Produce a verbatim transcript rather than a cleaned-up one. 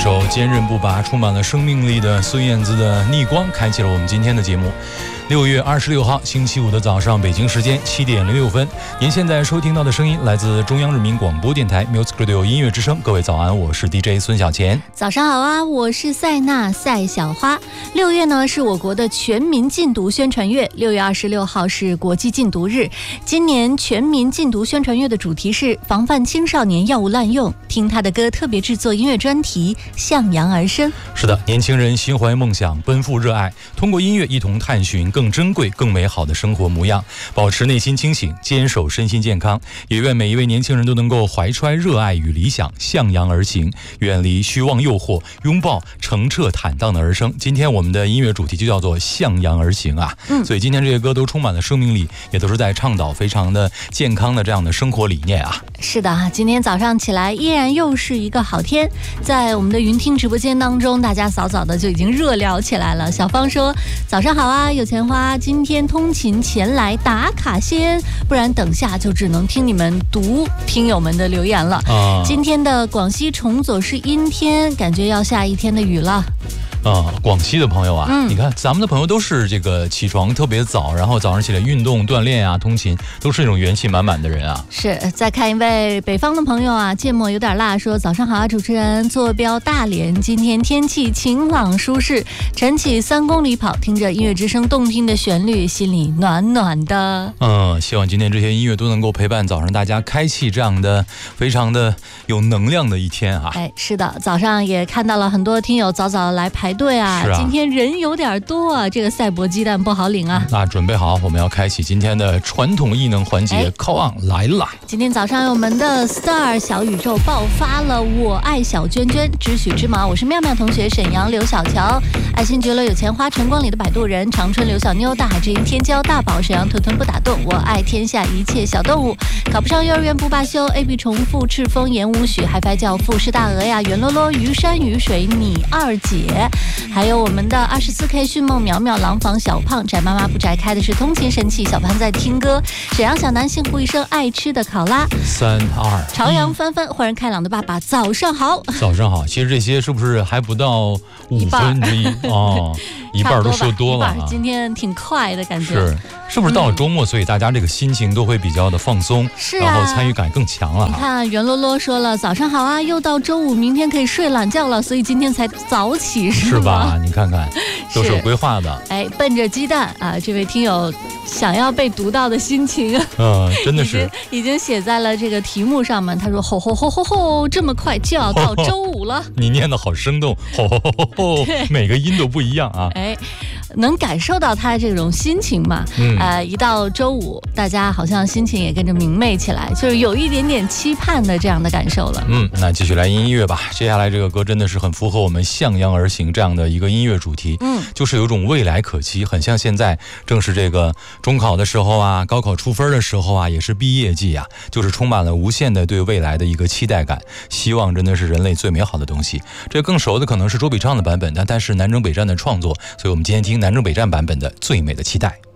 首坚韧不拔、充满了生命力的孙燕姿的《逆光》开启了我们今天的节目。六月二十六号星期五的早上，北京时间七点零六分，您现在收听到的声音来自中央人民广播电台 Music Radio 音乐之声。各位早安，我是 D J 孙小钱。 早上好啊，我是赛娜赛小花。六月呢是我国的全民禁毒宣传月，六月二十六号是国际禁毒日。今年全民禁毒宣传月的主题是防范青少年药物滥用，听他的歌特别制作音乐专题向阳而生。是的，年轻人心怀梦想，奔赴热爱，通过音乐一同探寻更珍贵更美好的生活模样，保持内心清醒，坚守身心健康。也愿每一位年轻人都能够怀揣热爱与理想，向阳而行，远离虚妄诱惑，拥抱澄澈坦荡的人生。今天我们的音乐主题就叫做向阳而行啊、嗯、所以今天这些歌都充满了生命力，也都是在倡导非常的健康的这样的生活理念啊。是的，今天早上起来依然又是一个好天，在我们的云听直播间当中，大家早早的就已经热聊起来了。小芳说早上好啊，有钱花，今天通勤前来打卡先，不然等下就只能听你们读听友们的留言了、啊、今天的广西崇左是阴天，感觉要下一天的雨了啊，广西的朋友啊、嗯，你看咱们的朋友都是这个起床特别早，然后早上起来运动锻炼啊，通勤都是那种元气满满的人啊。是，再看一位北方的朋友啊，芥末有点辣，说早上好啊，主持人，坐标大连，今天天气晴朗舒适，晨起三公里跑，听着音乐之声动听的旋律，心里暖暖的。嗯，希望今天这些音乐都能够陪伴早上大家开启这样的非常的有能量的一天啊。哎，是的，早上也看到了很多听友早早来排队啊，啊今天人有点多啊，这个赛博鸡蛋不好领啊。那准备好，我们要开启今天的传统艺能环节 Call On 来了。今天早上我们的 Star 小宇宙爆发了，我爱小娟娟，知许知毛，我是妙妙同学，沈阳刘小乔，爱新觉罗有钱花，晨光里的摆渡人，长春刘小妞，大海之音天骄大宝，沈阳屯屯不打动，我爱天下一切小动物，考不上幼儿园不罢休 A B 重复，赤峰言无许，嗨翻教父是大鹅呀，袁罗罗，余山雨水，你二姐，还有我们的二十四 K 迅梦苗苗，廊坊小胖，宅妈妈不宅开的是通勤神器，小潘在听歌，沈阳小男幸福一生爱吃的考拉，三二朝阳翻翻，豁然开朗的爸爸，早上好。早上好，其实这些是不是还不到五分之一哦？一半都说多了、啊、今天挺快的感觉。是，是不是到了周末、嗯、所以大家这个心情都会比较的放松，是、啊、然后参与感更强了。你看袁罗罗说了早上好啊，又到周五，明天可以睡懒觉了，所以今天才早起，是是吧？你看看都是有规划的。哎，奔着鸡蛋啊，这位听友想要被读到的心情嗯，真的是已经, 已经写在了这个题目上面。他说吼吼吼吼吼，这么快就要到周五了。你念得好生动，吼吼吼吼吼，每个音都不一样啊。哎，能感受到他这种心情嘛、嗯、呃，一到周五大家好像心情也跟着明媚起来，就是有一点点期盼的这样的感受了。嗯，那继续来音乐吧。接下来这个歌真的是很符合我们向阳而行这样的一个音乐主题，嗯，就是有种未来可期，很像现在正是这个中考的时候啊，高考出分的时候啊，也是毕业季啊，就是充满了无限的对未来的一个期待感。希望真的是人类最美好的东西。这更熟的可能是周笔畅的版本，但但是南征北战的创作，所以我们今天听南征北战版本的《最美的期待》。